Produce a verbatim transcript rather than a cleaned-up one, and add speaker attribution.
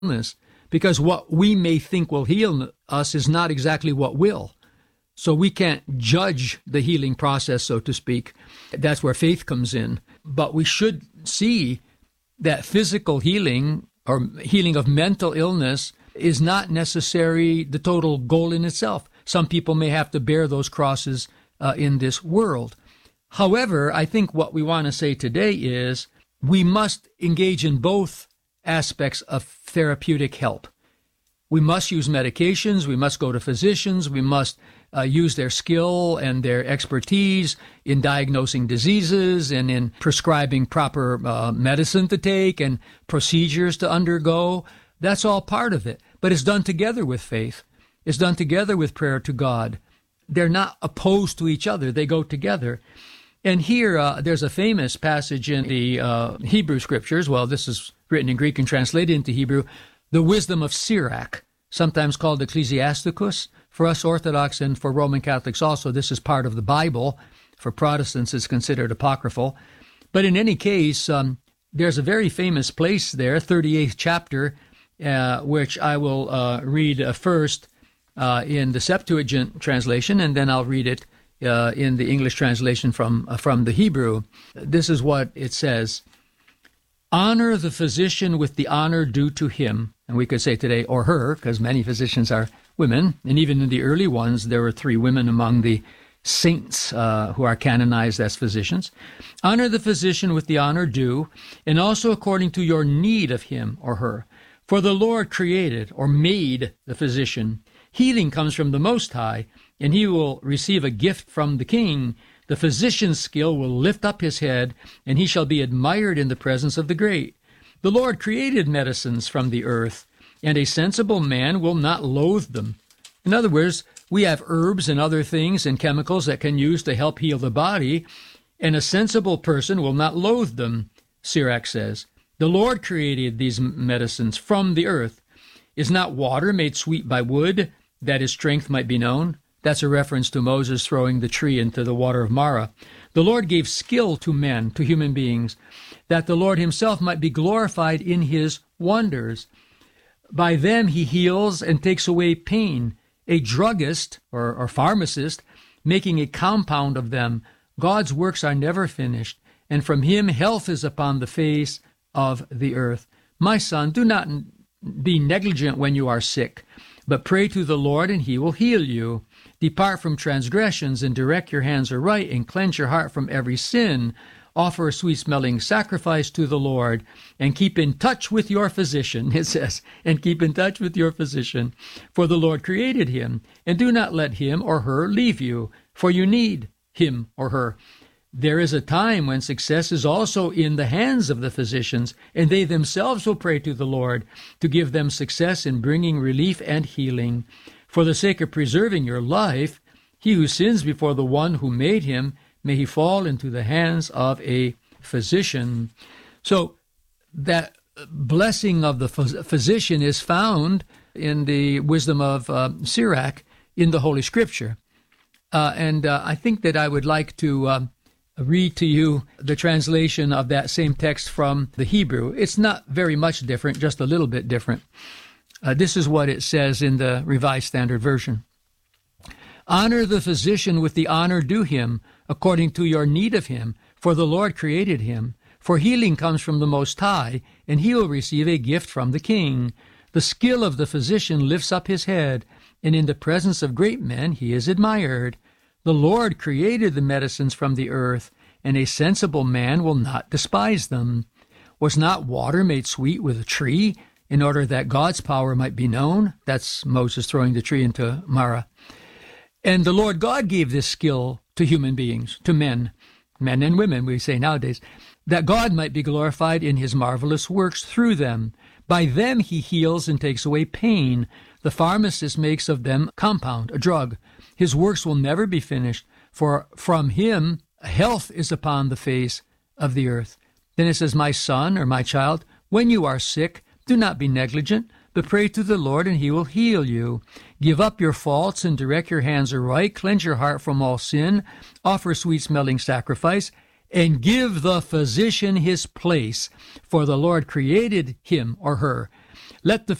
Speaker 1: illness, because what we may think will heal us is not exactly what will. So we can't judge the healing process, so to speak. That's where faith comes in. But we should see that physical healing or healing of mental illness is not necessarily the total goal in itself. Some people may have to bear those crosses uh, in this world. However, I think what we want to say today is we must engage in both aspects of therapeutic help. We must use medications. We must go to physicians. We must uh, use their skill and their expertise in diagnosing diseases and in prescribing proper uh, medicine to take and procedures to undergo. That's all part of it. But it's done together with faith. It's done together with prayer to God. They're not opposed to each other. They go together. And here, uh, there's a famous passage in the uh, Hebrew Scriptures. Well, this is written in Greek and translated into Hebrew. The wisdom of Sirach, sometimes called Ecclesiasticus. For us Orthodox and for Roman Catholics also, this is part of the Bible. For Protestants, it's considered apocryphal. But in any case, um, there's a very famous place there, thirty-eighth chapter, uh, which I will uh, read uh, first uh, in the Septuagint translation, and then I'll read it uh, in the English translation from, uh, from the Hebrew. This is what it says. Honor the physician with the honor due to him. And we could say today, or her, because many physicians are women. And even in the early ones, there were three women among the saints uh, who are canonized as physicians. Honor the physician with the honor due, and also according to your need of him or her. For the Lord created or made the physician. Healing comes from the Most High, and he will receive a gift from the King. The physician's skill will lift up his head, and he shall be admired in the presence of the great. The Lord created medicines from the earth, and a sensible man will not loathe them. In other words, we have herbs and other things and chemicals that can use to help heal the body, and a sensible person will not loathe them, Sirach says. The Lord created these medicines from the earth. Is not water made sweet by wood, that his strength might be known? That's a reference to Moses throwing the tree into the water of Marah. The Lord gave skill to men, to human beings, that the Lord himself might be glorified in his wonders. By them he heals and takes away pain. A druggist or, or pharmacist making a compound of them. God's works are never finished, and from him health is upon the face of the earth. My son, do not be negligent when you are sick, but pray to the Lord, and he will heal you. Depart from transgressions, and direct your hands aright, and cleanse your heart from every sin. Offer a sweet-smelling sacrifice to the Lord, and keep in touch with your physician, it says, and keep in touch with your physician, for the Lord created him, and do not let him or her leave you, for you need him or her. There is a time when success is also in the hands of the physicians, and they themselves will pray to the Lord to give them success in bringing relief and healing. For the sake of preserving your life, he who sins before the one who made him, may he fall into the hands of a physician. So that blessing of the physician is found in the wisdom of uh, Sirach in the Holy Scripture. Uh, and uh, I think that I would like to uh, read to you the translation of that same text from the Hebrew. It's not very much different, just a little bit different. Uh, this is what it says in the Revised Standard Version. Honor the physician with the honor due him, according to your need of him, for the Lord created him. For healing comes from the Most High, and he will receive a gift from the King. The skill of the physician lifts up his head, and in the presence of great men he is admired. The Lord created the medicines from the earth, and a sensible man will not despise them. Was not water made sweet with a tree, in order that God's power might be known? That's Moses throwing the tree into Marah. And the Lord God gave this skill to human beings, to men, men and women, we say nowadays, that God might be glorified in his marvelous works through them. By them he heals and takes away pain. The pharmacist makes of them compound, a drug. His works will never be finished, for from him health is upon the face of the earth. Then it says, my son or my child, when you are sick, do not be negligent, but pray to the Lord, and he will heal you. Give up your faults and direct your hands aright. Cleanse your heart from all sin. Offer sweet-smelling sacrifice, and give the physician his place, for the Lord created him or her. let the